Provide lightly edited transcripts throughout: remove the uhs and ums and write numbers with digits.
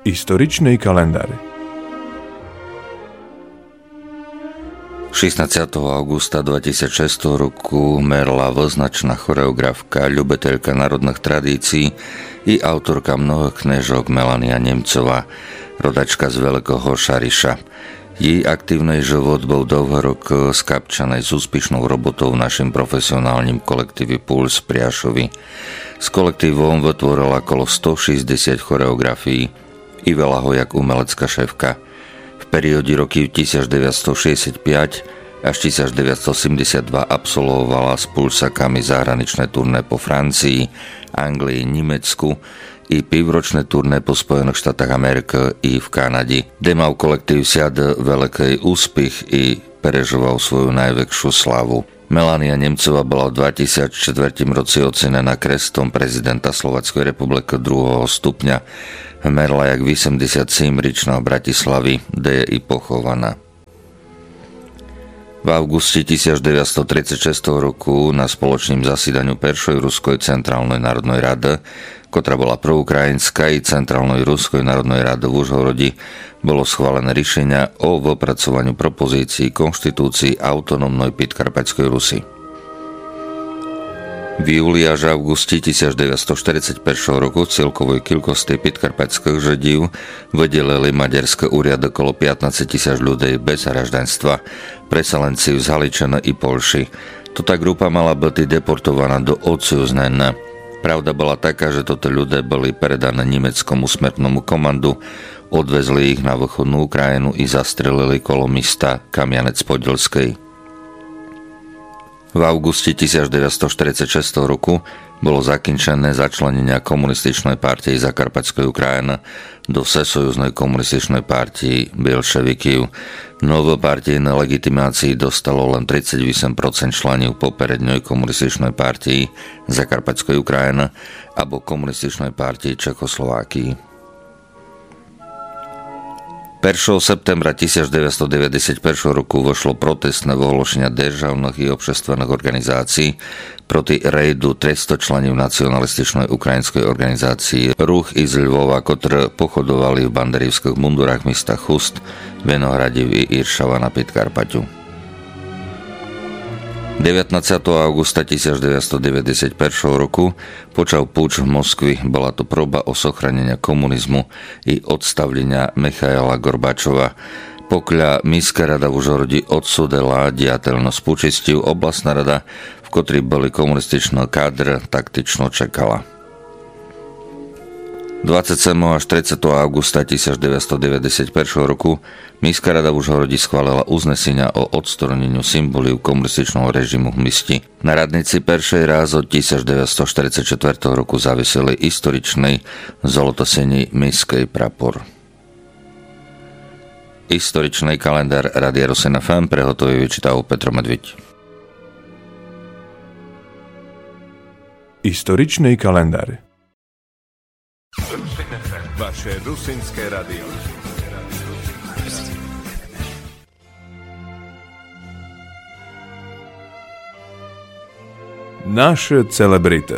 Историчный календарь. 16. augusta 2006 roku merla voznačná choreografka, ľubiteľka národných tradícií i autorka mnohých knéžok Melania Nemcová, rodačka z Veľkého Šariša. Jej aktívny život bol dlhorok skapčaný s úspešnou robotou v našim profesionálnym kolektíve Puls Priašovi. S kolektívom vytvorila okolo 160 choreografií i veľa ho jak umelecká šéfka. V perióde roky 1965 až 1972 absolvovala s pulsakami zahraničné turné po Francii, Anglii, Nemecku i pivročné turné po Spojených štátoch Ameriky i v Kanade, kde mal kolektív siad veľký úspech i prežoval svoju najväčšiu slavu. Melania Nemcová bola v 2004 roci ocenená krestom prezidenta Slovenskej republiky 2. stupňa. Merla jak 87-ričná Bratislavy, kde je i pochovaná. V auguste 1936 roku na spoločným zasedaniu Peršej Ruskej centrálnej národnej rady, ktorá bola proukrajinská i centrálnej Ruskej národnej rady v Užhorodi, bolo schválené riešenia o vypracovaniu propozícií konštitúcii autonómnej Podkarpatskej Rusy. V júli až auguste 1941 roku celkovej kilkosti podkarpatských Židov vydelili maďarské úrady okolo 15 000 ľudí bez hraždanstva, presalenci z Haličana i Polši. Tota grupa mala byť deportovaná do Odsuznena. Pravda bola taká, že toto ľudia boli predané nemeckému smrtnému komandu, odvezli ich na východnú Ukrajinu i zastrelili kolo mesta Kamianec-Podilskej. V auguste 1946 roku bolo zakončené začlenenie komunističnej partie Zakarpatskej Ukrajiny do Všesojuznej komunističnej partii Bolševikov. Nové partijné legitimácii dostalo len 38% členov poprednej komunističnej partii Zakarpatskej Ukrajiny alebo komunističnej partii Čechoslovákii. 1. septembra 1991 roku vošlo protestné vyhlášenia državných i obšestvených organizácií proti rejdu 300 členov nacionalističnej ukrajinskej organizácie Ruch iz Lvova, ktoré pochodovali v banderівských mundurách mesta Chust, Vinohradiv i Iršava na Podkarpaťu. 19. augusta 1991 roku počal púč v Moskvi. Bola to próba o sochránenia komunizmu i odstavlenia Michaila Gorbačova. Pokľa Mestská rada v Užhorodi odsúdila diateľnosť púčistiu, oblastná rada, v ktorej boli komunističné kádr, taktično čakala. 27. až 30. augusta 1991 roku Mestská rada v Užhorodi schválila uznesenia o odstraneniu symboliu komunističného režimu v meste. Na radnici Peršej ráz od 1944 roku zaviseli historičný zolotosený mestský prapor. Historičný kalendár Rádia Rosen FM prehotový vyčítal Petro Medviť. Историчный календарь. Vaše rusinské radio. Naše celebrity.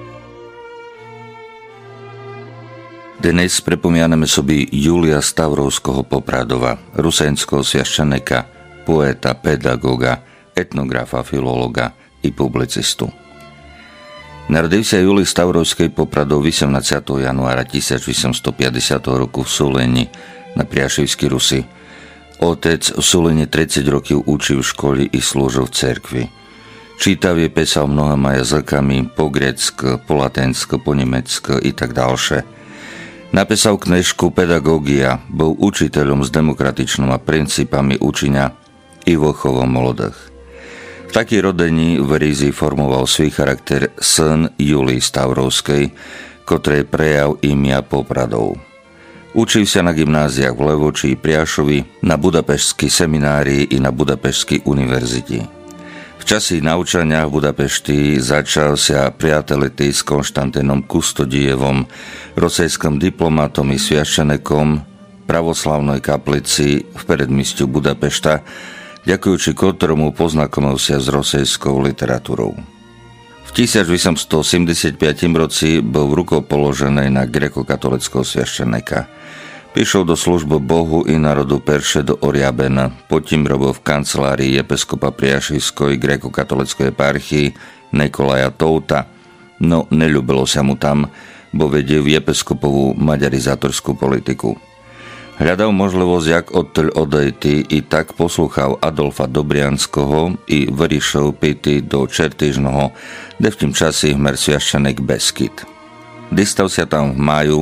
Dnes pripomíname sobie Julia Stavrovského Popradova, rusenského sviaščenika, poeta, pedagoga, etnografa, filologa i publicistu. Narodil sa Julij Stavrovský Popradov 18. januára 1850 roku v Suleni na Priašivskej Rusi. Otec v Suleni 30 rokov učil v škole i slúžil v cerkvi. Čítavie písal mnohými jazykami, po grécky, po latinsky, po nemecky i tak ďalšie. Napísal knižku Pedagógia, bol učiteľom s demokratičnými princípami učenia i výchovou mladých. V takej rodení v Rízi formoval svoj charakter syn Julii Stavrovskej, ktorý prejav imia Popradov. Učil sa na gymnáziách v Levoči i Priašovi, na Budapešskej seminárii i na Budapešskej univerzite. V časi naučania v Budapešti začal sa priateliť s Konštantínom Kustodievom, rosejským diplomatom i sviaščenekom pravoslavnej kaplici v predmístiu Budapešta, ďakujúči ktorému poznakomil sa s rosejskou literatúrou. V V 1875 roci bol v rukou položený na grekokatolického sviaštenika. Prišiel do služby Bohu i národu Perše do Oriabena. Potom robil v kancelárii episkopa Priašijskoj grekokatolíckej eparchii Nikolaja Touta. No neľúbilo sa mu tam, bo vedel episkopovú maďarizátorskú politiku. Hľadal možnosť, jak odtiaľ odejти, i tak poslúchal Adolfa Dobrianského i vyriešil pýty do Čertížneho, kde v tým časi hmer sviaštenek Beskyd. Distal sa tam v máju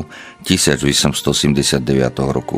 1879 roku.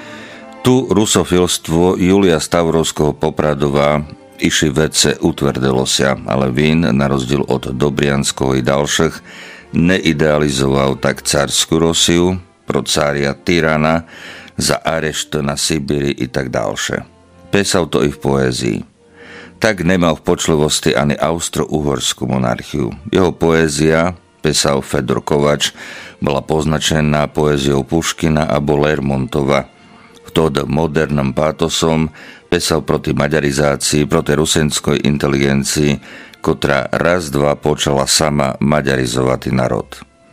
Tu rusofilstvo Julia Stavrovského Popradova iši vece utvrdilo sa, ale vín, na rozdiel od Dobrianského i ďalších, neidealizoval tak carskú Rusiu, pro cária tyrana, za arešt na Sibíri i tak ďalšie. Písal to i v poézii. Tak nemal v počlivosti ani austro-uhorskú monarchiu. Jeho poézia, písal Fedor Kovač, bola poznačená poéziou Puškina a Lermontova. Vtod modernom pátosom písal proti maďarizácii, proti rusenskoj inteligencii, ktorá raz-dva počala sama maďarizovať národ.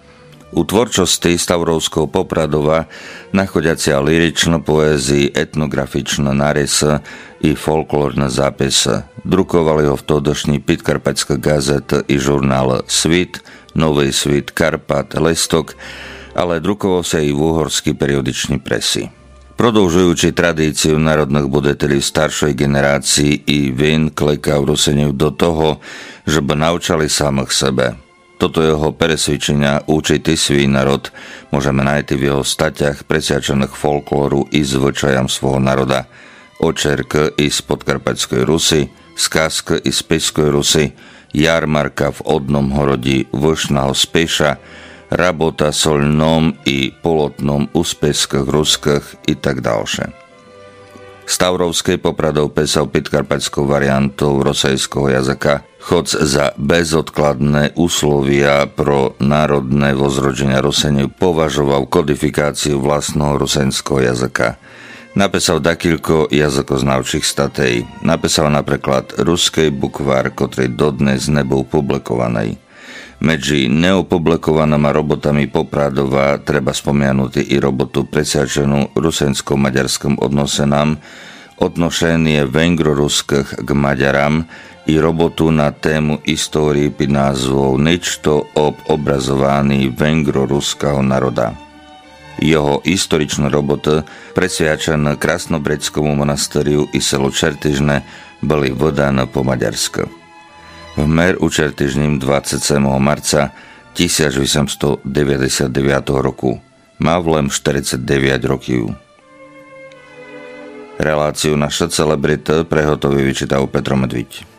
U tvorčosti Stavrovského Popradova nachodiacia lyričná poézii, etnografičná narys i folklórne zápisy. Drukovali ho vtodošní Podkarpatská gazeta i žurnál Svit, Nový Svit, Karpat, Lestok, ale drukoval sa i v uhorský periodičný presy. Prodĺžujúci tradíciu národných buditeľov staršej generácii i vín klekal Ruseňov do toho, že by naučali samých sebe. Toto jeho presvedčenia určitý svý národ môžeme nájsť v jeho statiach presviačených folklóru i zvyčajom svojho národa. Očerk i z podkarpatskej Rusy, skazk i z Spišskej Rusy, jarmarka v Odnom horodí Vyšného Spiša, rabota solnom i polotnom u spišských ruských i tak ďalšie. Stavrovský Popradov písal podkarpatskou variantou rosejského jazyka, choc za bezodkladné úslovia pro národné возрождение Ruseňov považoval kodifikáciu vlastného rusenského jazyka. Napísal dakilko jazykoznavčích statej. Napísal napríklad ruský bukvár, ktorý dodnes nebol publikovaný. Medzi neopublikovanými robotami Popradova treba spomenúť i robotu presvedčenú rusensko-maďarským odnosenám, odnošenie vengro-ruských k Maďaram i robotu na tému histórii pod názvou Niečto ob obrazovaní vengro-ruského národa. Jeho historičné roboty presviačené Krasnobredskému monastériu i selu Čertížne boli vydané po maďarsku. V mer u Čertížnym 27. marca 1899 roku. Mal len 49 rokov. Reláciu Naša celebrita prehotový vyčítal Petro Medviť.